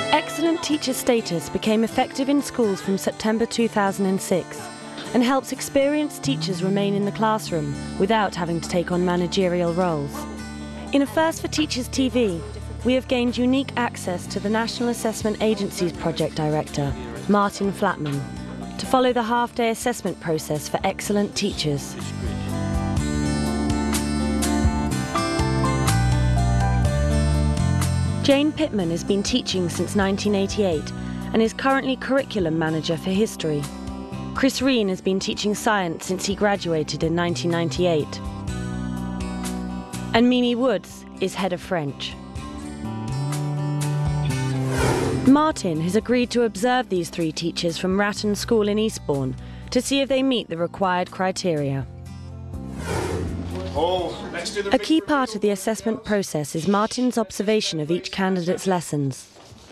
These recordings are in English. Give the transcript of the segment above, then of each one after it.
Excellent teacher status became effective in schools from September 2006 and helps experienced teachers remain in the classroom without having to take on managerial roles. In a first for Teachers TV, we have gained unique access to the National Assessment Agency's project director, Martin Flatman, to follow the half-day assessment process for excellent teachers. Jane Pittman has been teaching since 1988 and is currently curriculum manager for history. Chris Reen has been teaching science since he graduated in 1998. And Mimi Woods is head of French. Martin has agreed to observe these three teachers from Ratton School in Eastbourne to see if they meet the required criteria. A key part of the assessment process is Martin's observation of each candidate's lessons.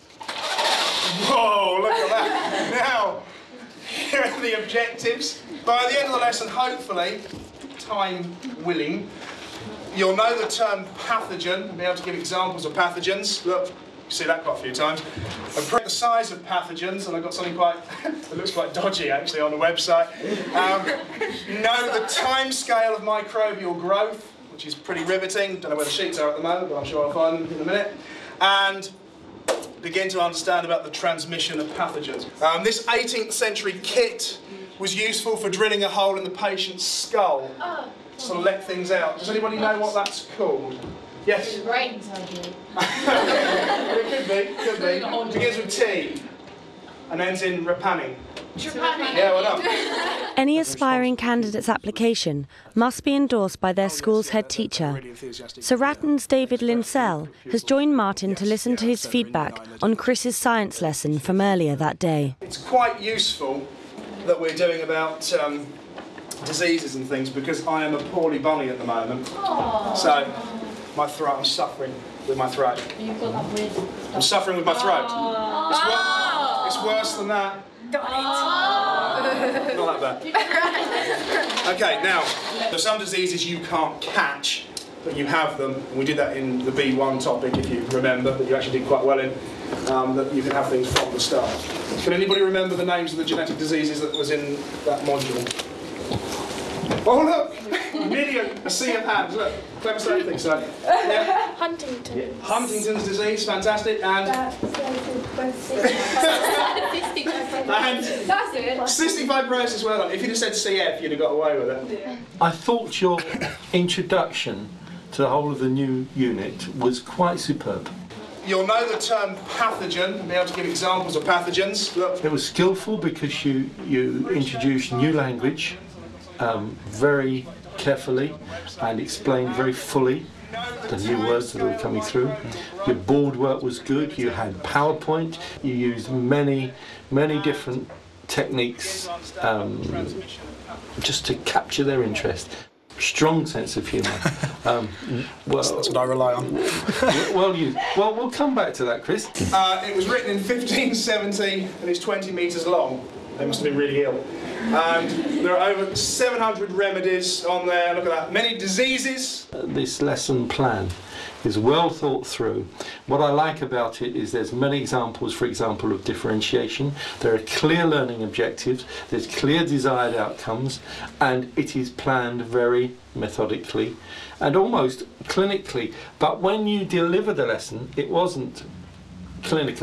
Whoa, look at that. Now, here are the objectives. By the end of the lesson, hopefully, time willing, you'll know the term pathogen and be able to give examples of pathogens. Look, you see that quite a few times. Improve the size of pathogens, and I've got something quite, that looks quite dodgy actually on the website. Know the time scale of microbial growth, which is pretty riveting. Don't know where the sheets are at the moment, but I'm sure I'll find them in a minute. And begin to understand about the transmission of pathogens. This 18th century kit was useful for drilling a hole in the patient's skull to let things out. Does anybody know what that's called? Yes? Brain surgery. It could be. It begins with T and ends in Rapanning. Yeah, well done. Any aspiring candidate's application must be endorsed by their school's head teacher. So Ratton's David Linsell has joined Martin to listen to his feedback on Chris's science lesson from earlier that day. It's quite useful that we're doing about diseases and things because I am a poorly bunny at the moment. Aww. So my throat, I'm suffering with my throat. You've got that weird stuff. I'm suffering with my throat. It's worse than that. Not that bad. Okay, now, there's some diseases you can't catch, but you have them. And we did that in the B1 topic, if you remember, that you actually did quite well in, that you can have things from the start. Can anybody remember the names of the genetic diseases that was in that module? Oh look! Nearly a sea of hands, look. Clever study things, so. Yeah. Huntington's. Huntington's disease, fantastic, and... That's it. Cystic fibrosis, well done. If you'd have said CF, you'd have got away with it. Yeah. I thought your introduction to the whole of the new unit was quite superb. You'll know the term pathogen and be able to give examples of pathogens. Look. It was skillful because you introduced new language very carefully and explained very fully the new words that were coming through. Your board work was good, you had PowerPoint, you used many different techniques just to capture their interest. Strong sense of humour. Well, that's what I rely on. well, we'll come back to that, Chris. It was written in 1570 and it's 20 metres long. They must have been really ill. And there are over 700 remedies on there. Look at that. Many diseases. This lesson plan is well thought through. What I like about it is there's many examples, for example, of differentiation. There are clear learning objectives, there's clear desired outcomes, and it is planned very methodically and almost clinically. But when you deliver the lesson, it wasn't clinical.